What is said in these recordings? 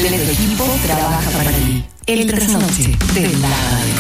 este equipo trabaja para ti. El trasnoche de la radio.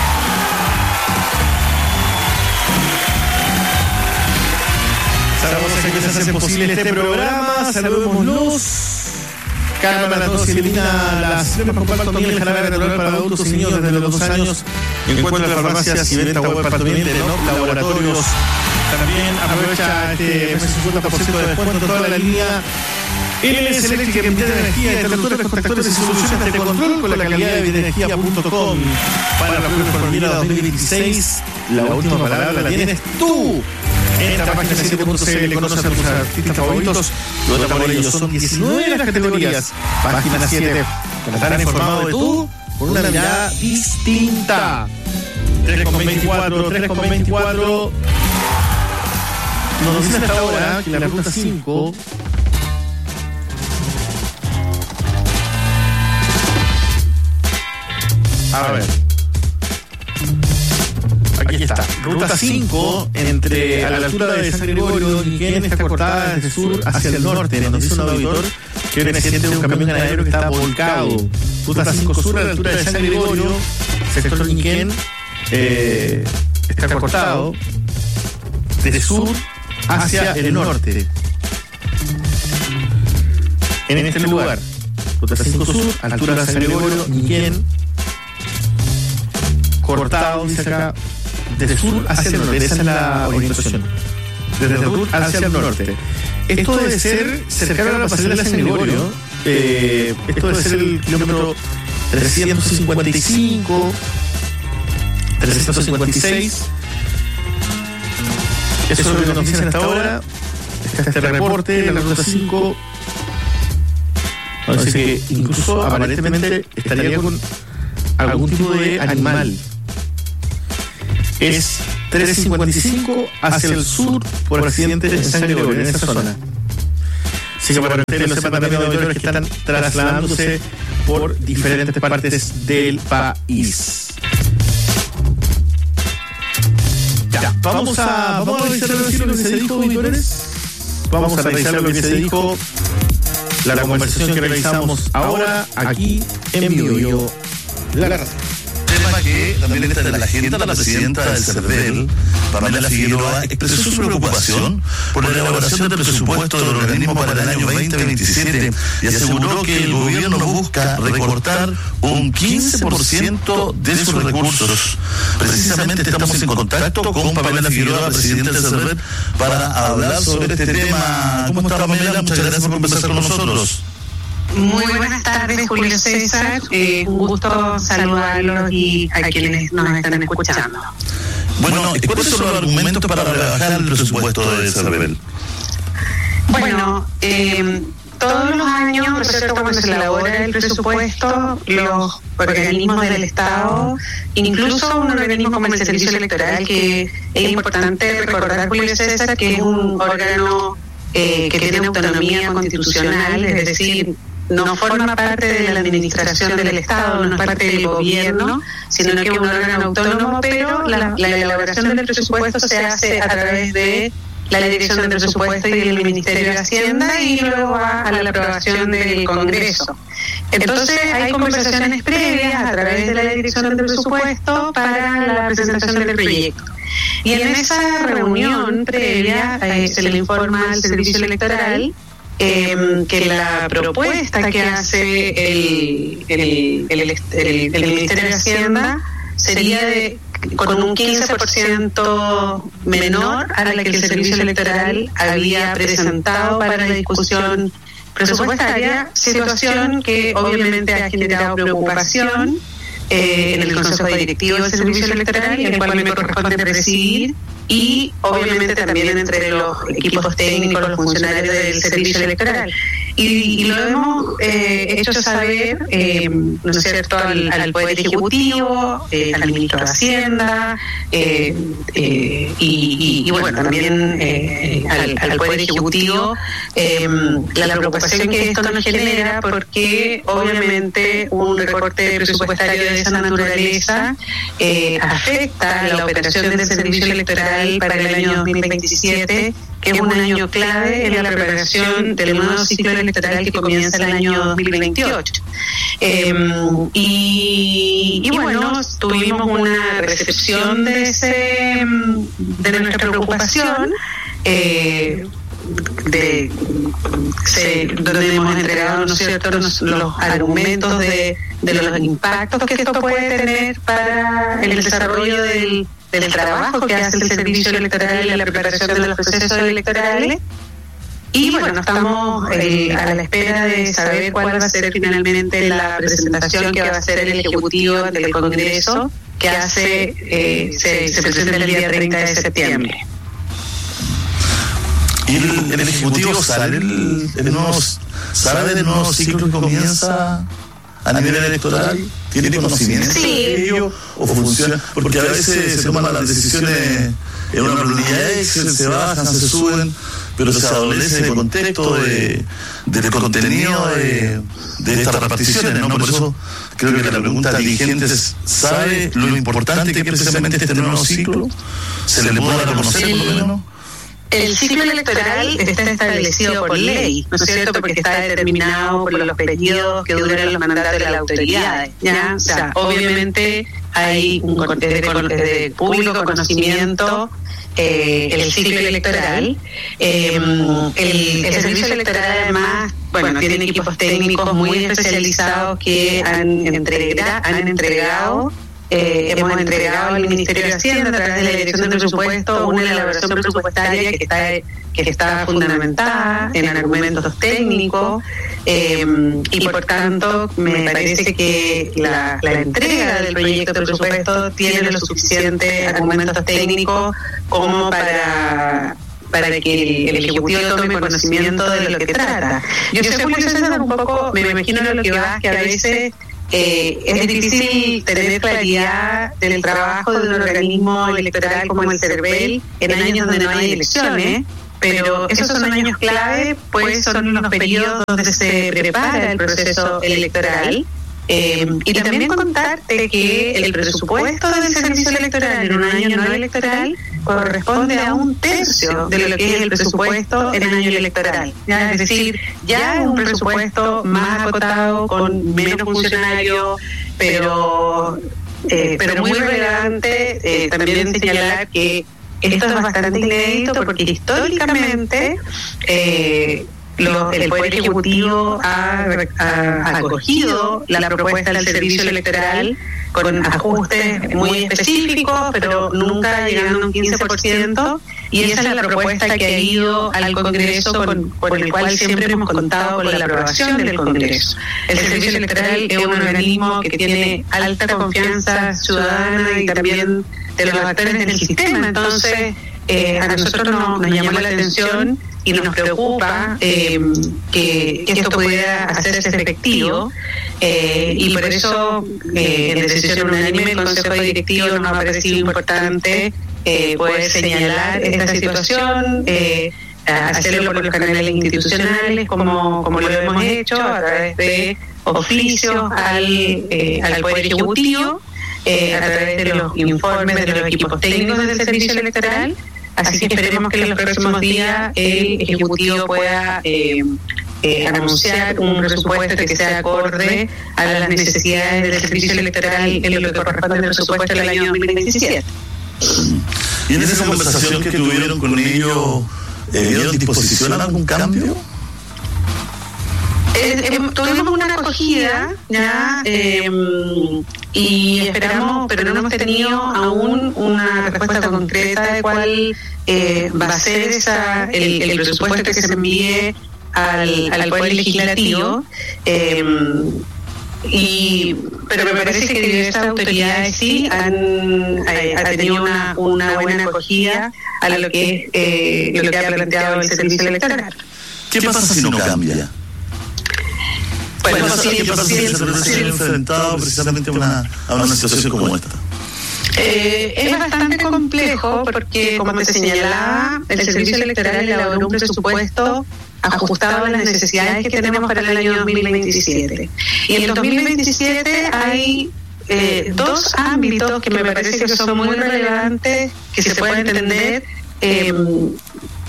Saludamos a quienes hacen posible este programa. Saludémoslos. Carmen Matos y Elina, las cremas con Paltomil, el jarabe natural para adultos y niños desde los 2 años. Encuentra las farmacias y venta web Paltomil de NOP Laboratorios. También aprovecha este 50% de descuento en toda la línea. LS Eléctrica, emite de energía, interruptores, contactores y soluciones de control con la calidad de bienenergía.com. Para la prueba Formula 2026, la última palabra la tienes tú. En la página 7.cl conoce a tus artistas favoritos. Vota por ellos, son 19 las categorías. Página 7, para estar informado de tú con una mirada distinta. 3,24. Nos dicen hasta ahora que la ruta 5 a ver, aquí está, ruta 5 entre a la altura de San Gregorio y Niquén está cortada desde el sur hacia el norte. Nos dice un auditor que viene siendo un camión ganadero que está volcado. Ruta 5 sur a la altura de San Gregorio, sector Niquén, está cortado de sur hacia el norte. En este lugar, ruta 5 sur, altura de San Gregorio, Niquén, cortado, dice acá, de sur hacia el norte. Esa es la orientación. Desde el sur hacia el norte. Esto debe ser cercano a la pasarela de San Gregorio. Esto debe ser el kilómetro 355, 356. Eso es lo que nos dicen hasta ahora. Está este reporte de la ruta 5. Así que incluso aparentemente estaría con algún tipo de animal. Es 355 hacia el sur por accidente en San Gregorio, en esa zona. Así que para que ustedes lo sepan también, auditores que están trasladándose por diferentes partes del país. Ya, vamos a revisar lo que se dijo, auditores. Vamos a revisar lo que se dijo, la conversación que realizamos ahora aquí en Vivo La Razón. Que también está en la agenda. La presidenta del CERVEL, Pamela Figueroa, expresó su preocupación por la elaboración del presupuesto del organismo para el año 2027 y aseguró que el gobierno busca recortar un 15% de sus recursos. Precisamente estamos en contacto con Pamela Figueroa, presidenta del CERVEL, para hablar sobre este tema. ¿Cómo está, Pamela? Muchas gracias por conversar con nosotros. Muy buenas tardes, Julio César. Un gusto saludarlos y a quienes nos están escuchando. Bueno, ¿cuáles son los argumentos para rebajar el presupuesto del CERVEL? Bueno, todos los años, ¿no es cierto?, cuando se elabora el presupuesto, los organismos del Estado, incluso un organismo como el Servicio Electoral, que es importante recordar, Julio César, que es un órgano que tiene autonomía constitucional, es decir, no forma parte de la administración del Estado, no es parte del gobierno, sino que es un órgano autónomo, pero la elaboración del presupuesto se hace a través de la Dirección de Presupuesto y del Ministerio de Hacienda y luego va a la aprobación del Congreso. Entonces hay conversaciones previas a través de la Dirección de Presupuesto para la presentación del proyecto. Y en esa reunión previa se le informa al Servicio Electoral que la propuesta que hace el Ministerio de Hacienda sería con un 15% menor a la que el Servicio Electoral había presentado para la discusión presupuestaria, situación que obviamente ha generado preocupación en el Consejo Directivo del Servicio Electoral, en el cual me corresponde presidir, y obviamente también entre los equipos técnicos, los funcionarios del Servicio Electoral. Y lo hemos hecho saber, ¿no es cierto?, al Poder Ejecutivo, al Ministro de Hacienda, y bueno, también al Poder Ejecutivo, la preocupación que esto nos genera, porque obviamente un recorte presupuestario de esa naturaleza afecta la operación del Servicio Electoral para el año 2027, que es un año clave en la preparación del nuevo ciclo electoral que comienza el año 2028. Y bueno, tuvimos una recepción de nuestra preocupación, donde hemos entregado, ¿no es cierto?, los argumentos de los impactos que esto puede tener para el desarrollo del trabajo que hace el servicio electoral y la preparación de los procesos electorales. Y bueno, estamos a la espera de saber cuál va a ser finalmente la presentación que va a hacer el Ejecutivo ante el Congreso, que se presenta el día 30 de septiembre. ¿Y el Ejecutivo sabe del nuevo ciclo que comienza a nivel electoral? ¿Tiene conocimiento de ello o funciona? Porque a veces se toman las decisiones en una planilla Excel, se bajan, se suben, pero se adolece del contexto, del contenido de estas reparticiones, ¿no? Por eso creo que la pregunta diligente es: ¿sabe lo importante que es precisamente este nuevo ciclo? ¿Se le puede dar a conocer por lo menos? El ciclo electoral está establecido por ley, ¿no es cierto?, porque está determinado por los periodos que duran los mandatos de las autoridades, ¿ya? O sea, obviamente hay de público conocimiento el ciclo electoral. El servicio electoral, además, bueno, tiene equipos técnicos muy especializados que hemos entregado al Ministerio de Hacienda a través de la Dirección de Presupuesto una elaboración presupuestaria que está fundamentada en argumentos técnicos, y por tanto me parece que la entrega del proyecto de presupuesto tiene los suficientes argumentos técnicos como para que el Ejecutivo tome conocimiento de lo que trata. Yo sé, Julio César, un poco, me imagino lo que va, que a veces es difícil tener claridad del trabajo de un organismo electoral como el CERVEL en años donde no hay elecciones, pero esos son años clave, pues son los periodos donde se prepara el proceso electoral. Y también contarte que el presupuesto del servicio electoral en un año no electoral corresponde a 1/3 de lo que es el presupuesto en el año electoral, ¿ya? Es decir, ya es un presupuesto más acotado, con menos funcionarios, pero muy relevante también señalar que esto es bastante inédito, porque históricamente el Poder Ejecutivo ha acogido la propuesta del servicio electoral con ajustes muy específicos, pero nunca llegando a un 15%, y esa es la propuesta que ha ido al Congreso, con el cual siempre hemos contado con la aprobación del Congreso. El servicio electoral es un organismo que tiene alta confianza ciudadana y también de los actores del sistema, entonces a nosotros nos llamó la atención y nos preocupa que esto pudiera hacerse efectivo, y por eso en decisión unánime el Consejo Directivo nos ha parecido importante poder señalar esta situación, hacerlo por los canales institucionales como lo hemos hecho a través de oficios al Poder Ejecutivo, a través de los informes de los equipos técnicos del servicio electoral. Así que esperemos que en los próximos días el Ejecutivo pueda anunciar un presupuesto que sea acorde a las necesidades del servicio electoral en lo que corresponde al presupuesto del año 2027. ¿Y en esa conversación que tuvieron con ellos, vieron disposición a algún cambio? Tuvimos una acogida, ¿ya? Y esperamos, pero no hemos tenido aún una respuesta concreta de cuál va a ser el presupuesto que se envíe al Poder Legislativo. Pero me parece que diversas autoridades sí han tenido una buena acogida a lo que ha planteado el servicio electoral. ¿Qué pasa si no cambia? Bueno, ¿Qué pasa si el servicio se ha enfrentado precisamente a una situación como esta? Es bastante complejo porque, como te señalaba, el servicio electoral elaboró un presupuesto ajustado a las necesidades que tenemos para el año 2027. Y en el 2027 hay dos ámbitos que me parece que son muy relevantes, que se pueden entender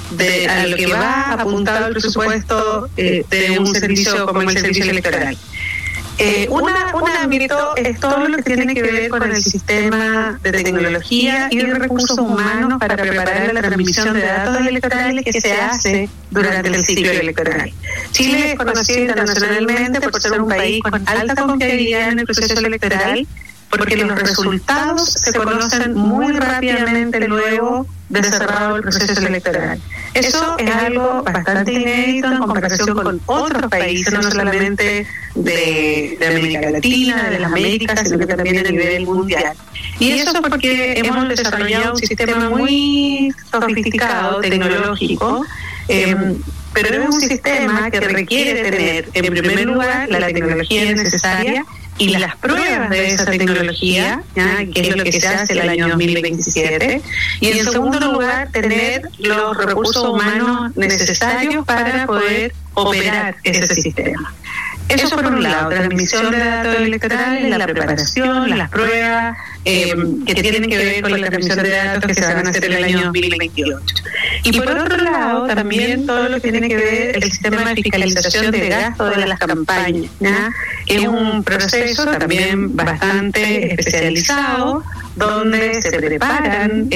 a lo que va apuntado el presupuesto de un servicio como el servicio electoral. Un ámbito es todo lo que tiene que ver con el sistema de tecnología y de recursos humanos para preparar la transmisión de datos electorales que se hace durante el ciclo electoral. Chile es conocido internacionalmente por ser un país con alta confiabilidad en el proceso electoral, porque los resultados se conocen muy rápidamente luego de cerrado el proceso electoral. Eso es algo bastante inédito en comparación con otros países, no solamente de América Latina, de las Américas, sino que también a nivel mundial. Y eso es porque hemos desarrollado un sistema muy sofisticado, tecnológico, pero es un sistema que requiere tener, en primer lugar, la tecnología necesaria y las pruebas de esa tecnología, ¿ya? Que es lo que se hace el año 2027, y en segundo lugar tener los recursos humanos necesarios para poder operar ese sistema. Eso por un lado, transmisión de datos electorales, la preparación, las pruebas que tienen que ver con la transmisión de datos que se van a hacer en el año 2028. Y por otro lado, también todo lo que tiene que ver el sistema de fiscalización de gasto de las campañas, ¿ya? Que es un proceso también bastante especializado, donde se preparan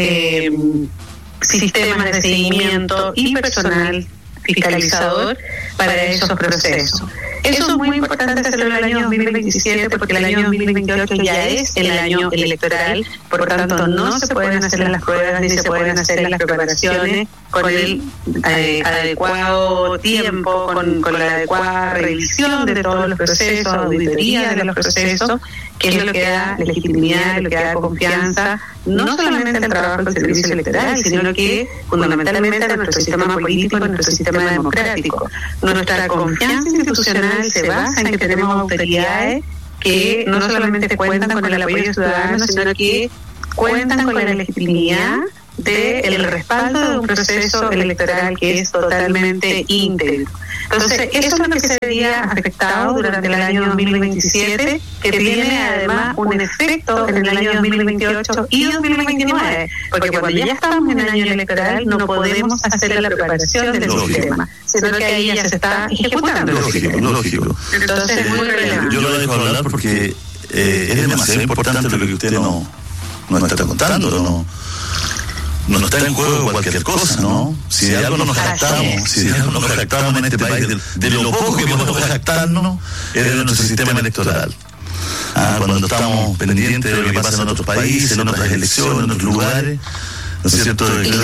sistemas de seguimiento y personal fiscalizador para esos procesos. Eso es muy importante hacerlo en el año 2027 porque el año 2028 ya es el año electoral, por tanto no se pueden hacer las pruebas ni se pueden hacer las preparaciones con el adecuado tiempo, con la adecuada revisión de todos los procesos, auditoría de los procesos, que es lo que da legitimidad, lo que da confianza, no solamente al trabajo del servicio electoral, sino que fundamentalmente a nuestro sistema político, a nuestro sistema democrático. Nuestra confianza institucional se basa en que tenemos autoridades que no solamente cuentan con el apoyo ciudadano, sino que cuentan con la legitimidad del respaldo de un proceso electoral que es totalmente íntegro. Entonces, eso es lo que se vería afectado durante el año 2027, que tiene además un efecto en el año 2028 y 2029, porque cuando ya estamos en el año electoral no podemos hacer la preparación del sistema, sino que ahí ya se está ejecutando. Lógico. Entonces, es muy relevante. Yo lo dejo hablar porque es demasiado importante lo que usted no está contando, no está en juego cualquier cosa, ¿no? Si de algo nos jactamos, en este país, de lo poco que podemos jactarnos, es de nuestro sistema electoral. Cuando estamos pendientes de lo que pasa en otros países, en otras elecciones, en otros lugares, ¿no es cierto?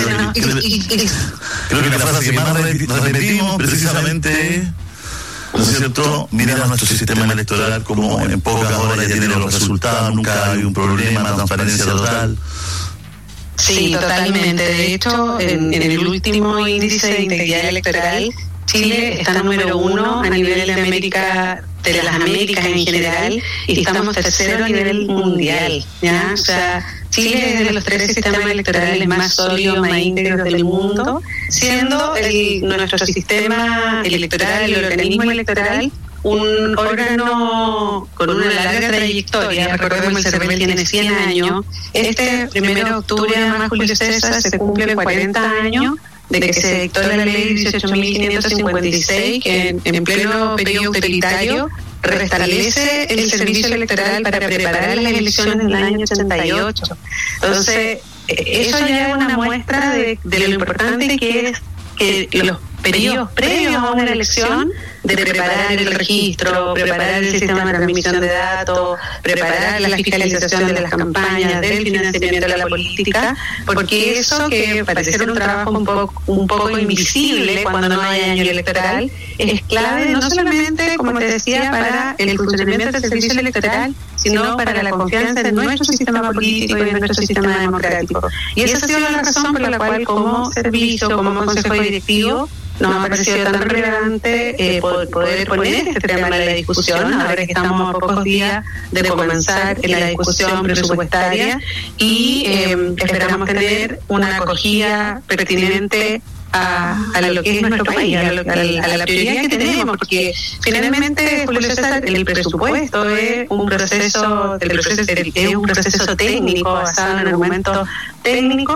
Creo que la frase que más repetimos precisamente es, ¿no es cierto? Mirar a nuestro sistema electoral como en pocas horas ya tiene los resultados, nunca hay un problema, transparencia total. Sí, totalmente. De hecho, en el último índice de integridad electoral, Chile está número 1 a nivel de América, de las Américas en general, y estamos tercero a nivel mundial, ¿ya? O sea, Chile es de los 3 sistemas electorales más sólidos, más íntegros del mundo, siendo nuestro sistema electoral, el organismo electoral, un órgano con una larga trayectoria. Recordemos, el CERVEL tiene 100 años. Este 1 de octubre, además, Julio César, se cumplen 40 años de que se dictó la ley 18.556, que en pleno periodo autoritario restablece el servicio electoral para preparar las elecciones del año 88. Entonces, eso ya es una muestra de lo importante que es que los periodos previos a una elección, de preparar el registro, preparar el sistema de transmisión de datos, preparar la fiscalización de las campañas, del financiamiento de la política, porque eso, que parece ser un trabajo un poco invisible cuando no hay año electoral, es clave no solamente, como te decía, para el funcionamiento del servicio electoral, sino para la confianza en nuestro sistema político y en nuestro sistema democrático. Y esa ha sido la razón por la cual, como servicio, como consejo directivo, nos ha parecido tan relevante poder poner este tema en la discusión, ahora que estamos a pocos días de comenzar en la discusión presupuestaria, y esperamos tener una acogida pertinente a lo que es nuestro país, a la prioridad que tenemos, porque finalmente, Julio César, el presupuesto es un proceso técnico basado en argumentos técnicos,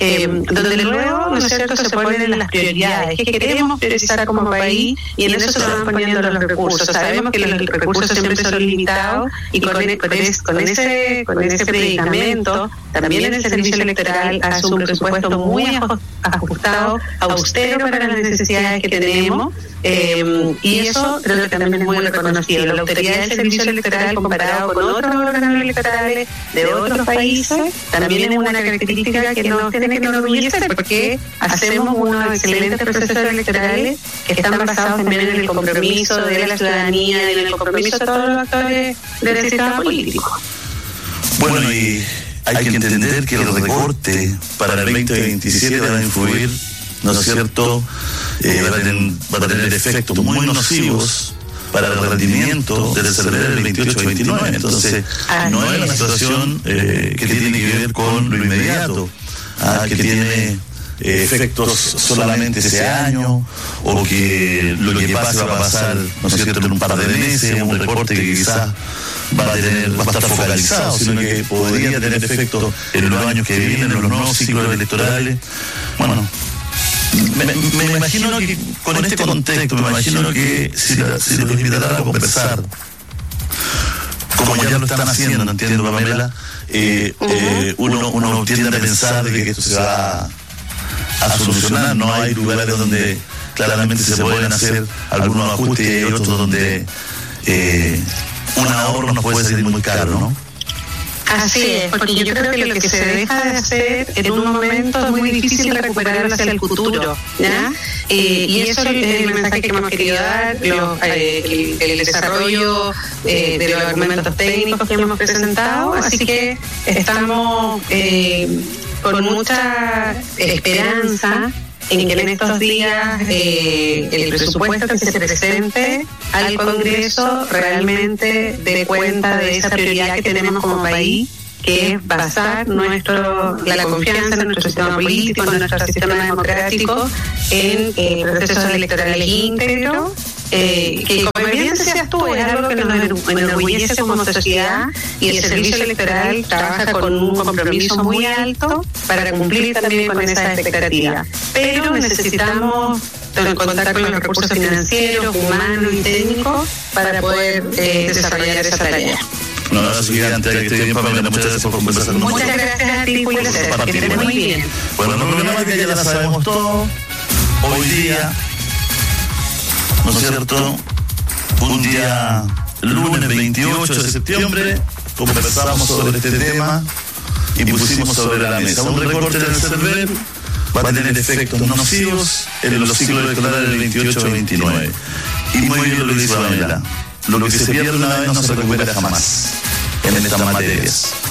donde luego, ¿no es cierto?, se ponen las prioridades, que queremos priorizar como país, y en eso se van poniendo los recursos. Sabemos que los recursos siempre son limitados, y con ese predicamento, también el servicio electoral hace un presupuesto muy ajustado, austero para las necesidades que tenemos, y eso creo que también es muy reconocido. La autoridad del servicio electoral, comparado con otros órganos electorales de otros países, también es una característica que nos tiene que enorgullecer, porque hacemos unos excelentes procesos electorales que están basados también en el compromiso de la ciudadanía y en el compromiso de todos los actores del sistema político. Bueno, y hay que entender que el recorte para el 2027 va a influir, ¿no es cierto?, va a tener efectos muy nocivos para el rendimiento del CERVEL el 28-29. Entonces, no es una situación que tiene que ver con lo inmediato, que tiene efectos solamente ese año, o que lo que pase va a pasar, ¿no es cierto?, en un par de meses, un recorte que quizás va a estar focalizado, sino que podría tener efectos en los años que vienen, en los nuevos ciclos electorales. Bueno, me imagino que con este contexto, me imagino que si los invitaran a conversar, como ya lo están haciendo, entiendo, Pamela, uno tiende a pensar de que esto se va a solucionar. No hay lugares donde claramente se pueden hacer algunos ajustes, y hay otros donde un ahorro nos puede salir muy caro, ¿no? Así es, porque yo creo que lo que se deja de hacer en un momento es muy difícil recuperar hacia el futuro, ¿ya? Y eso es el mensaje que hemos querido dar, el desarrollo de los argumentos técnicos que hemos presentado, así que estamos con mucha esperanza en que en estos días el presupuesto que se presente al Congreso realmente dé cuenta de esa prioridad que tenemos como país, que es basar la confianza en nuestro sistema político, en nuestro sistema democrático, en procesos electorales íntegros, que como bien decías tú, es algo que nos enorgullece como sociedad, y el servicio electoral trabaja con un compromiso muy alto para cumplir también con esa expectativa. Pero necesitamos contar con los recursos financieros, humanos y técnicos para poder desarrollar esa tarea. No, así que antes de que esté bien, Pamela, muchas gracias por conversar. Muchas gracias a ti, Julio César, que estés muy bien. Bueno, la problemática ya la sabemos todo. Hoy día, ¿no es cierto?, un día lunes 28 de septiembre, conversamos sobre este tema y pusimos sobre la mesa un recorte del CERVEL. Va a tener efectos nocivos en los ciclos electorales del 28-29. Y muy bien lo dice Pamela. Lo que se pierde una vez no se recupera jamás en estas materias.